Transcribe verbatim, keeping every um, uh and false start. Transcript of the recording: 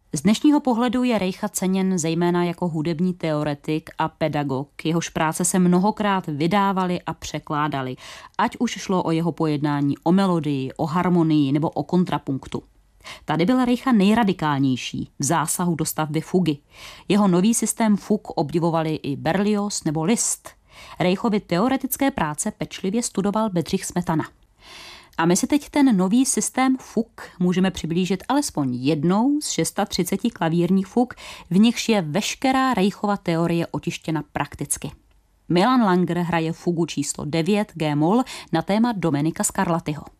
Z dnešního pohledu je Reicha ceněn zejména jako hudební teoretik a pedagog. Jehož práce se mnohokrát vydávaly a překládaly, ať už šlo o jeho pojednání o melodii, o harmonii nebo o kontrapunktu. Tady byl Reicha nejradikálnější v zásahu do stavby fugy. Jeho nový systém fug obdivovali i Berlioz nebo Liszt. Reichovy teoretické práce pečlivě studoval Bedřich Smetana. A my si teď ten nový systém fug můžeme přiblížit alespoň jednou z třicet šest klavírních fug, v nichž je veškerá Reichova teorie otištěna prakticky. Milan Langer hraje fugu číslo devět G-moll na téma Domenica Scarlattiho.